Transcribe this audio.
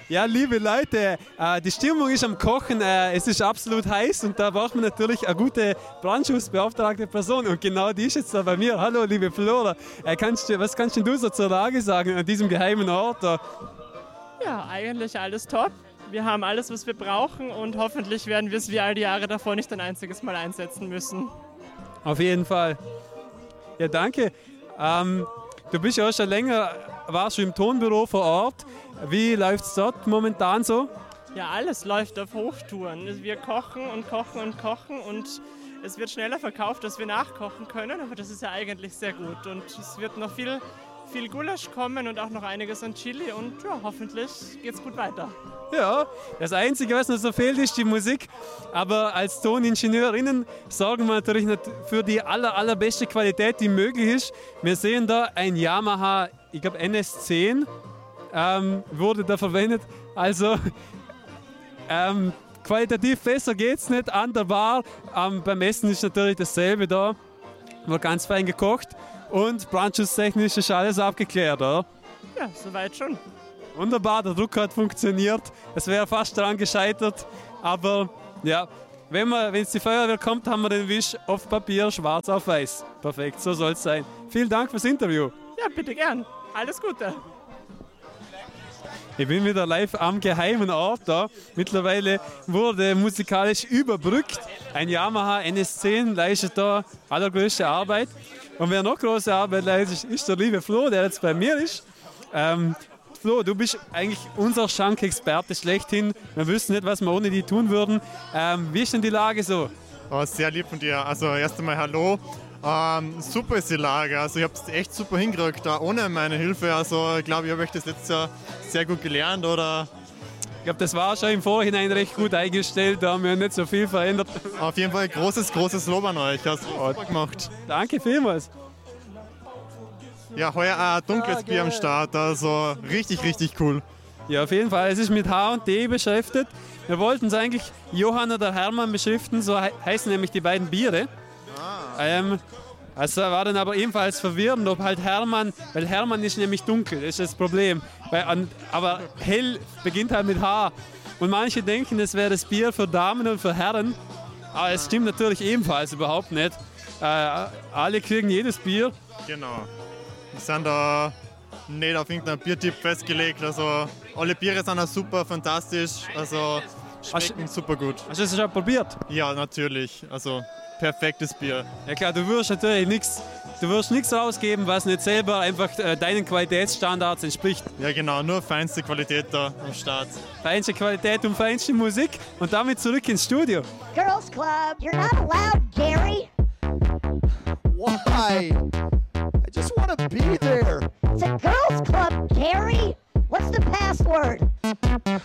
Ja, liebe Leute, die Stimmung ist am Kochen, es ist absolut heiß und da braucht man natürlich eine gute brandschutzbeauftragte Person und genau die ist jetzt da bei mir. Hallo, liebe Flora, was kannst denn du so zur Lage sagen an diesem geheimen Ort? Ja, eigentlich alles top. Wir haben alles, was wir brauchen und hoffentlich werden wir es wie all die Jahre davor nicht ein einziges Mal einsetzen müssen. Auf jeden Fall. Ja, danke. Du bist ja auch schon länger, warst du im Tonbüro vor Ort. Wie läuft es dort momentan so? Ja, alles läuft auf Hochtouren. Wir kochen und kochen und kochen und es wird schneller verkauft, als wir nachkochen können, aber das ist ja eigentlich sehr gut. Und es wird noch viel Gulasch kommen und auch noch einiges an Chili und ja, hoffentlich geht's gut weiter. Ja, das Einzige, was noch so fehlt, ist die Musik. Aber als Toningenieurinnen sorgen wir natürlich für die allerbeste Qualität, die möglich ist. Wir sehen da ein Yamaha, ich glaube NS10 wurde da verwendet. Also qualitativ besser geht's nicht an der Bar. Beim Essen ist natürlich dasselbe da. Wird ganz fein gekocht und brandschutztechnisch ist alles abgeklärt, oder? Ja, soweit schon. Wunderbar, der Druck hat funktioniert. Es wäre fast daran gescheitert, aber ja, wenn es die Feuerwehr kommt, haben wir den Wisch auf Papier, schwarz auf weiß. Perfekt, so soll es sein. Vielen Dank fürs Interview. Ja, bitte gern. Alles Gute. Ich bin wieder live am geheimen Ort da. Mittlerweile wurde musikalisch überbrückt. Ein Yamaha NS10 leistet da allergrößte Arbeit. Und wer noch große Arbeit leistet, ist der liebe Flo, der jetzt bei mir ist. Flo, du bist eigentlich unser Schankexperte schlechthin. Wir wüssten nicht, was wir ohne die tun würden. Wie ist denn die Lage so? Oh, sehr lieb von dir. Also erst einmal hallo. Super ist die Lage. Also ich habe es echt super hingekriegt, da ohne meine Hilfe. Also ich glaube, ich habe euch das letztes Jahr sehr gut gelernt. Oder ich glaube, das war schon im Vorhinein recht gut eingestellt. Da haben wir nicht so viel verändert. Auf jeden Fall großes Lob an euch. Hast du super gemacht. Danke vielmals. Ja, heuer ein dunkles Bier am Start, also richtig cool. Ja, auf jeden Fall. Es ist mit H und D beschriftet. Wir wollten es eigentlich Johann oder Hermann beschriften, so heißen nämlich die beiden Biere. Also war dann aber ebenfalls verwirrend, ob halt Hermann, weil Hermann ist nämlich dunkel, das ist das Problem. Aber hell beginnt halt mit H. Und manche denken, es wäre das Bier für Damen und für Herren, aber es stimmt natürlich ebenfalls überhaupt nicht. Alle kriegen jedes Bier. Genau. Wir sind da nicht auf irgendeinen Biertyp festgelegt, also alle Biere sind auch super, fantastisch, also schmecken super gut. Hast du das schon probiert? Ja, natürlich, also perfektes Bier. Ja klar, du wirst natürlich nichts rausgeben, was nicht selber einfach deinen Qualitätsstandards entspricht. Ja genau, nur feinste Qualität da am Start. Feinste Qualität und feinste Musik und damit zurück ins Studio. Girls Club, you're not allowed, Gary. Why? I just want to be there. It's a girls club, Gary. What's the password?